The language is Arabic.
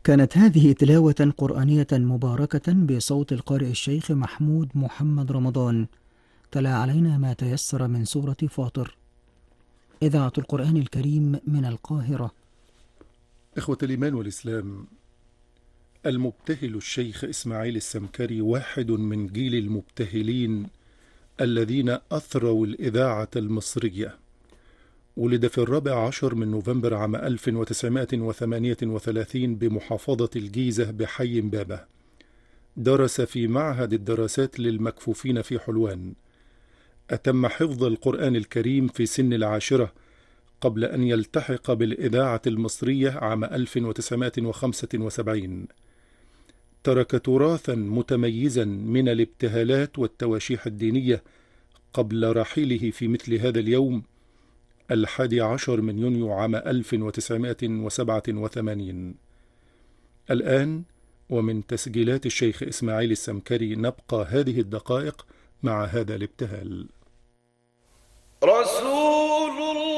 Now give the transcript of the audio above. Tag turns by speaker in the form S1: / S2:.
S1: كانت هذه تلاوة قرآنية مباركة بصوت القارئ الشيخ محمود محمد رمضان، تلا علينا ما تيسر من سورة فاطر. إذاعة القرآن الكريم من القاهرة.
S2: إخوة الإيمان والإسلام، المبتهل الشيخ إسماعيل السمكري واحد من جيل المبتهلين الذين أثروا الإذاعة المصرية. ولد في 14 من نوفمبر عام 1938 بمحافظة الجيزة بحي بابة. درس في معهد الدراسات للمكفوفين في حلوان. أتم حفظ القرآن الكريم في سن العاشرة قبل أن يلتحق بالإذاعة المصرية عام 1975. ترك تراثا متميزا من الابتهالات والتواشيح الدينية قبل رحيله في مثل هذا اليوم 11 من يونيو عام 1987. الآن ومن تسجيلات الشيخ إسماعيل السمكري نبقى هذه الدقائق مع هذا الابتهال.
S3: رسول الله